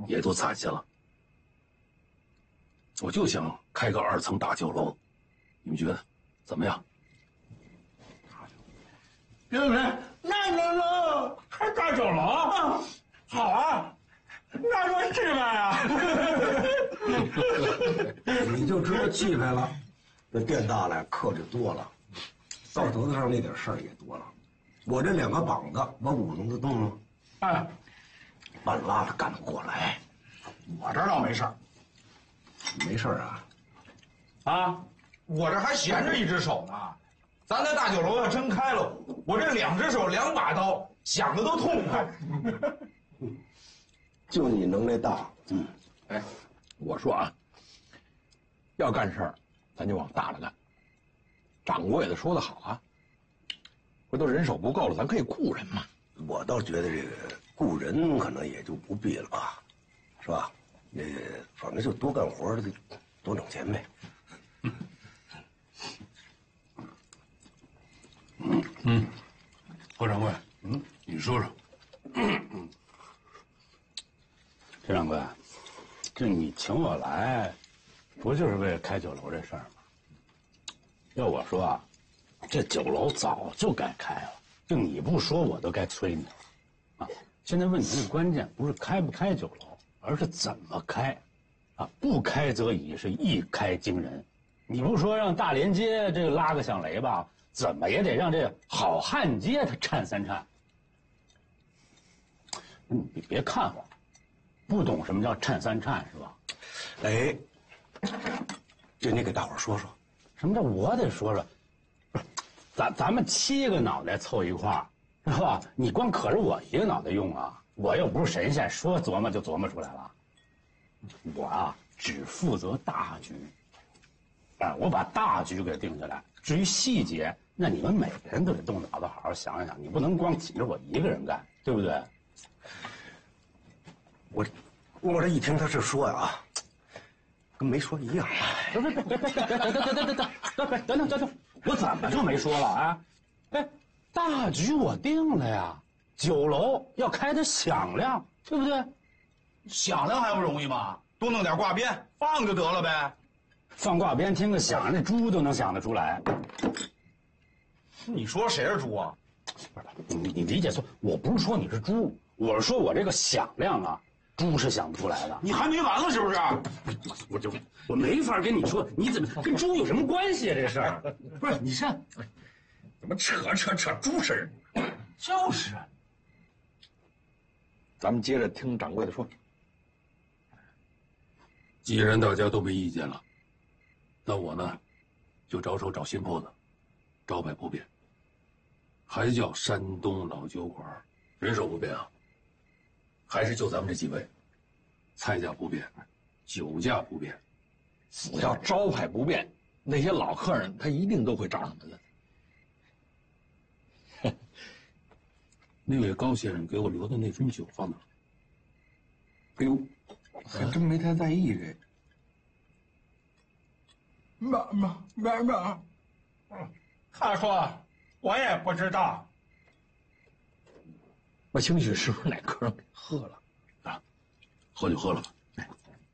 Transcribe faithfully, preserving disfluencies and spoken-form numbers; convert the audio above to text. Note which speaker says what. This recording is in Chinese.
Speaker 1: 也都攒下了。我就想开个二层大酒楼，你们觉得怎么样？
Speaker 2: 别别，那能能开大酒楼啊？好啊，那说气派啊！
Speaker 3: 你就知道气派了。这店大了，客就多了，道德上那点事儿也多了。我这两个膀子，我舞动得动吗？
Speaker 2: 哎，
Speaker 3: 半拉的干不过来。
Speaker 2: 我这倒没事儿。
Speaker 3: 没事儿啊？
Speaker 2: 啊，我这还闲着一只手呢。咱那大酒楼要真开了，我这两只手两把刀，想的都痛快。
Speaker 3: 就你能耐大。
Speaker 1: 嗯，哎，我说啊，要干事儿，咱就往大了干。掌柜的说的好啊，回头人手不够了，咱可以雇人嘛。
Speaker 3: 我倒觉得这个雇人可能也就不必了吧，是吧？呃，反正就多干活，多挣钱呗。
Speaker 1: 嗯嗯，何掌柜，嗯，你说说。
Speaker 4: 嗯，陈掌柜，这你请我来，不就是为了开酒楼这事儿吗？要我说啊，这酒楼早就该开了，就你不说我都该催你了。啊，现在问题的关键不是开不开酒楼，而是怎么开。啊，不开则已，是一开惊人。你不说让大连街这个拉个响雷吧，怎么也得让这好汉街它颤三颤。你别看我，不懂什么叫颤三颤是吧？
Speaker 3: 哎，这你给大伙儿说说，
Speaker 4: 什么叫我得说说？不是，咱咱们七个脑袋凑一块儿，是吧？你光可着我一个脑袋用啊？我又不是神仙，说琢磨就琢磨出来了。我啊，只负责大局，啊，我把大局给定下来。至于细节，那你们每个人都得动脑子，好好想想。你不能光紧着我一个人干，对不对？
Speaker 3: 我，我这一听他这说呀，跟没说一样。
Speaker 4: 别别别别别别别别别别别等等等等，我怎么就没说了啊？哎，大局我定了呀，酒楼要开得响亮，对不对？
Speaker 2: 响亮还不容易吗？多弄点挂鞭放就得了呗。
Speaker 4: 放挂鞭听个响，那猪都能想得出来。
Speaker 2: 你说谁是猪啊？
Speaker 4: 不是你你理解错，我不是说你是猪，我是说我这个响亮啊，猪是想不出来的。
Speaker 2: 你还没完了是不是？
Speaker 4: 我就我没法跟你说，你怎么跟猪有什么关系啊？这事儿
Speaker 2: 不是你这怎么扯扯扯猪事儿？就是，
Speaker 1: 咱们接着听掌柜的说。既然大家都没意见了，那我呢，就着手找新铺子，招牌不变，还叫山东老酒馆，人手不变啊，还是就咱们这几位，菜价不变，酒价不变。
Speaker 5: 只要招牌不变，那些老客人他一定都会找上门的。
Speaker 1: 那位高先生给我留的那樽酒放哪儿？哎呦，
Speaker 5: 还真没太在意这。
Speaker 2: 没没没没，他说我也不知道。
Speaker 5: 我兴许是不是哪客人给喝了？
Speaker 1: 啊，喝就喝了吧。